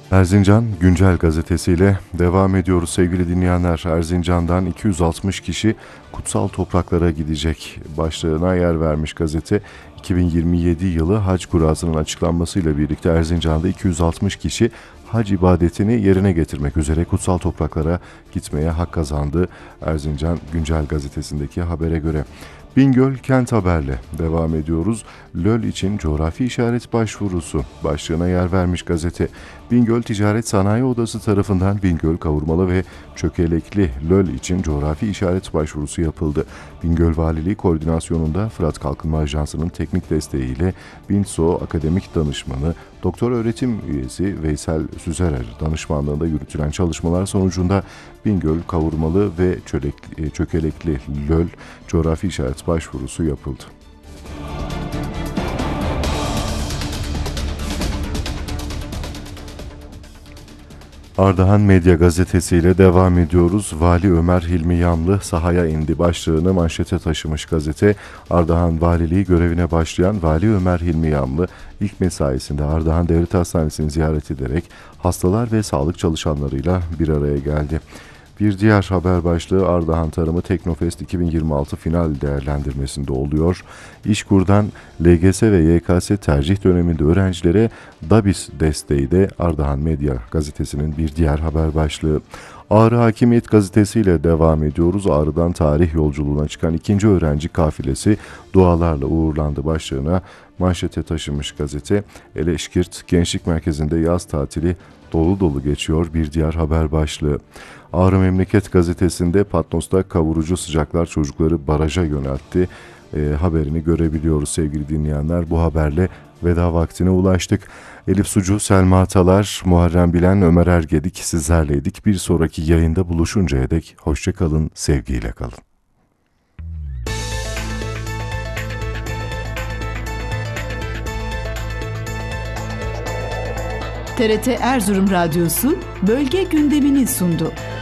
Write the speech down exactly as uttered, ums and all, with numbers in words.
Erzincan Güncel gazetesiyle devam ediyoruz sevgili dinleyenler. Erzincan'dan iki yüz altmış kişi kutsal topraklara gidecek başlığına yer vermiş gazete. iki bin yirmi yedi yılı hac kurasının açıklanmasıyla birlikte Erzincan'da iki yüz altmış kişi hac ibadetini yerine getirmek üzere kutsal topraklara gitmeye hak kazandı. Erzincan Güncel gazetesindeki habere göre. Bingöl Kent Haber'le devam ediyoruz. LÖL için coğrafi işaret başvurusu başlığına yer vermiş gazete. Bingöl Ticaret Sanayi Odası tarafından Bingöl kavurmalı ve çökelekli LÖL için coğrafi işaret başvurusu yapıldı. Bingöl Valiliği koordinasyonunda Fırat Kalkınma Ajansı'nın teknik desteğiyle BİNSO Akademik Danışmanı, Doktor Öğretim Üyesi Veysel Süzerer danışmanlığında yürütülen çalışmalar sonucunda Bingöl kavurmalı ve çölek, çökelekli LÖL coğrafi işaret başvurusu yapıldı. Ardahan Medya gazetesiyle devam ediyoruz. Vali Ömer Hilmi Yamlı sahaya indi başlığını manşete taşımış gazete. Ardahan Valiliği görevine başlayan Vali Ömer Hilmi Yamlı ilk mesaisinde Ardahan Devlet Hastanesi'ni ziyaret ederek hastalar ve sağlık çalışanlarıyla bir araya geldi. Bir diğer haber başlığı Ardahan Tarımı Teknofest iki bin yirmi altı final değerlendirmesinde oluyor. İşkur'dan L G S ve Y K S tercih döneminde öğrencilere DABİS desteği de Ardahan Medya gazetesinin bir diğer haber başlığı. Ağrı Hakimiyet gazetesiyle devam ediyoruz. Ağrı'dan tarih yolculuğuna çıkan ikinci öğrenci kafilesi dualarla uğurlandı başlığına manşete taşımış gazete. Eleşkirt Gençlik Merkezi'nde yaz tatili dolu dolu geçiyor bir diğer haber başlığı. Ağrı Memleket gazetesinde Patnos'ta kavurucu sıcaklar çocukları baraja yöneltti. E, haberini görebiliyoruz sevgili dinleyenler. Bu haberle veda vaktine ulaştık. Elif Sucu, Selma Atalar, Muharrem Bilen, Ömer Ergedik sizlerleydik. Bir sonraki yayında buluşuncaya dek hoşça kalın, sevgiyle kalın. T R T Erzurum Radyosu bölge gündemini sundu.